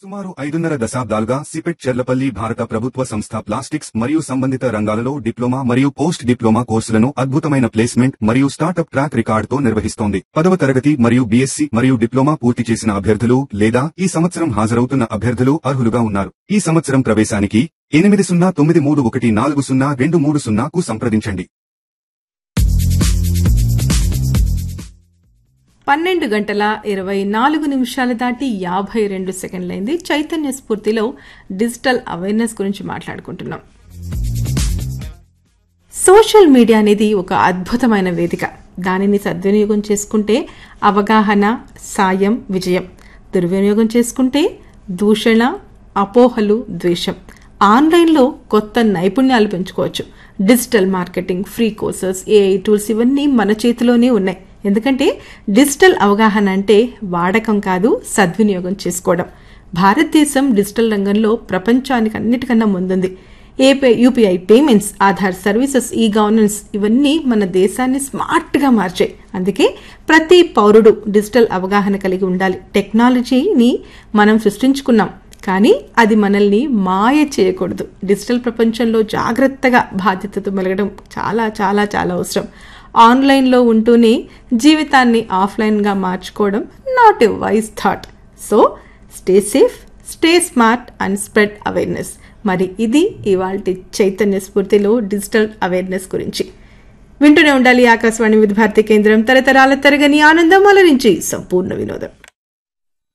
సుమారు 5.5 దశాబ్దాలుగా సిపెట్ చెర్లపల్లి భారత ప్రభుత్వ సంస్థ ప్లాస్టిక్స్ మరియు సంబంధిత రంగాలలో డిప్లొమా మరియు పోస్ట్ డిప్లొమా కోర్సులను అద్భుతమైన ప్లేస్మెంట్ మరియు స్టార్టప్ ట్రాక్ రికార్డుతో నిర్వహిస్తోంది. 10వ తరగతి మరియు బీఎస్సీ మరియు డిప్లొమా పూర్తి చేసిన అభ్యర్థులు లేదా ఈ సంవత్సరం హాజరవుతున్న అభ్యర్థులు అర్హులుగా ఉన్నారు. ఈ సంవత్సరం ప్రవేశానికి 8093140230కు సంప్రదించండి. 12:24 దాటి 52 సెకండ్లైంది. చైతన్య స్ఫూర్తిలో డిజిటల్ అవేర్నెస్ గురించి మాట్లాడుకుంటున్నాం. సోషల్ మీడియా అనేది ఒక అద్భుతమైన వేదిక. దానిని సద్వినియోగం చేసుకుంటే అవగాహన, సాయం, విజయం. దుర్వినియోగం చేసుకుంటే దూషణ, అపోహలు, ద్వేషం. ఆన్లైన్లో కొత్త నైపుణ్యాలు పెంచుకోవచ్చు. Digital marketing, free courses, AI tools ఇవన్నీ మన చేతిలోనే ఉన్నాయి. ఎందుకంటే డిజిటల్ అవగాహన అంటే వాడకం కాదు, సద్వినియోగం చేసుకోవడం. భారతదేశం డిజిటల్ రంగంలో ప్రపంచానికి అన్నిటికన్నా ముందుంది. UPI payments, Aadhaar services, e governance ఇవన్నీ మన దేశాన్ని స్మార్ట్గా మార్చాయి. అందుకే ప్రతి పౌరుడు డిజిటల్ అవగాహన కలిగి ఉండాలి. టెక్నాలజీని మనం సృష్టించుకున్నాం, కానీ అది మనల్ని మాయ చేయకూడదు. డిజిటల్ ప్రపంచంలో జాగ్రత్తగా బాధ్యతతో మెలగడం చాలా చాలా చాలా అవసరం. ఆన్లైన్లో ఉంటూనే జీవితాన్ని ఆఫ్లైన్గా మార్చుకోవడం not a wise thought. So stay safe, stay smart and spread awareness. మరి ఇది ఇవాల్టి చైతన్య స్ఫూర్తిలో డిజిటల్ అవేర్నెస్ గురించి. వింటూనే ఉండాలి ఆకాశవాణి వివిధ భారతి కేంద్రం. తరతరాల తరగని ఆనందం అలరించి సంపూర్ణ వినోదం.